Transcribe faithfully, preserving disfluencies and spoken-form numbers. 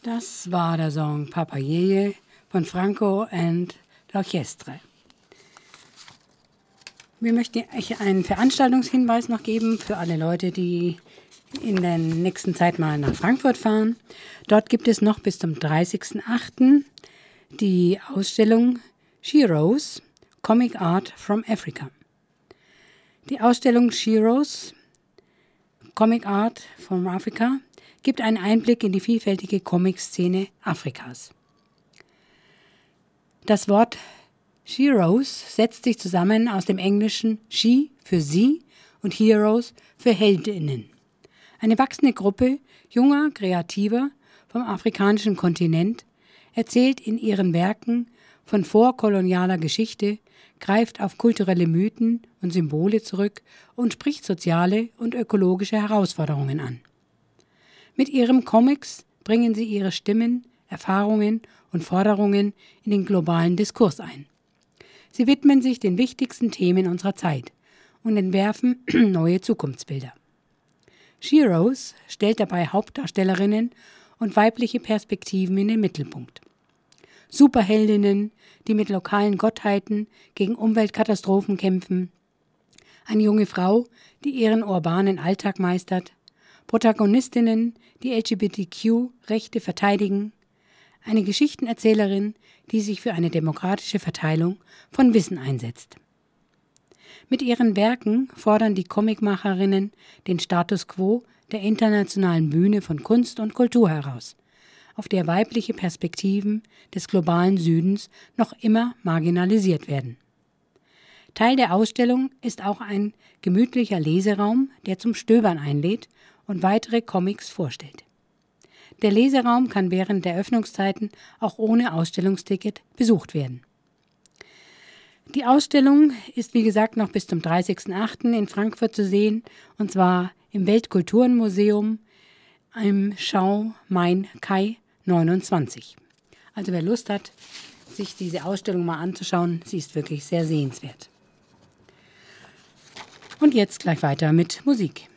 Das war der Song Papayeye von Franco and l'Orchestre. Wir möchten euch einen Veranstaltungshinweis noch geben für alle Leute, die in der nächsten Zeit mal nach Frankfurt fahren. Dort gibt es noch bis zum dreißigsten achten die Ausstellung Sheroes, Comic Art from Africa. Die Ausstellung Sheroes, Comic Art from Africa gibt einen Einblick in die vielfältige Comic-Szene Afrikas. Das Wort Sheroes setzt sich zusammen aus dem Englischen She für sie und Heroes für Heldinnen. Eine wachsende Gruppe junger Kreativer vom afrikanischen Kontinent erzählt in ihren Werken von vorkolonialer Geschichte, greift auf kulturelle Mythen und Symbole zurück und spricht soziale und ökologische Herausforderungen an. Mit ihren Comics bringen sie ihre Stimmen, Erfahrungen und Forderungen in den globalen Diskurs ein. Sie widmen sich den wichtigsten Themen unserer Zeit und entwerfen neue Zukunftsbilder. Sheroes stellt dabei Hauptdarstellerinnen und weibliche Perspektiven in den Mittelpunkt. Superheldinnen, die mit lokalen Gottheiten gegen Umweltkatastrophen kämpfen, eine junge Frau, die ihren urbanen Alltag meistert, Protagonistinnen, die L G B T Q-Rechte verteidigen, eine Geschichtenerzählerin, die sich für eine demokratische Verteilung von Wissen einsetzt. Mit ihren Werken fordern die Comicmacherinnen den Status quo der internationalen Bühne von Kunst und Kultur heraus, auf der weibliche Perspektiven des globalen Südens noch immer marginalisiert werden. Teil der Ausstellung ist auch ein gemütlicher Leseraum, der zum Stöbern einlädt und weitere Comics vorstellt. Der Leseraum kann während der Öffnungszeiten auch ohne Ausstellungsticket besucht werden. Die Ausstellung ist wie gesagt noch bis zum dreißigsten achten in Frankfurt zu sehen, und zwar im Weltkulturenmuseum im Schau Main Kai neunundzwanzig. Also wer Lust hat, sich diese Ausstellung mal anzuschauen, sie ist wirklich sehr sehenswert. Und jetzt gleich weiter mit Musik.